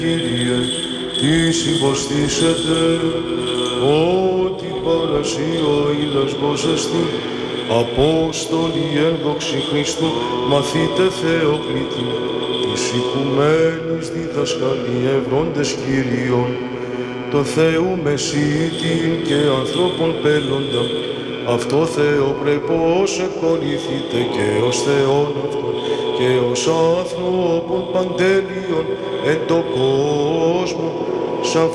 Κύριε, τις υποστήσετε, ότι παρασύ ο ηλασμός εστί, Απόστολοι εν δόξη Χριστού, μαθήτε Θεοκλήτη, της οικουμένης διδασκαλοι ευρώντες Κύριον, το Θεού Μεσίτην και ανθρώπων πέλλοντα, αυτό Θεοπρεπώς εκονηθείτε και ως Θεόν αυτόν και ως άνθρωπον παντέλειον εν το κόσμο,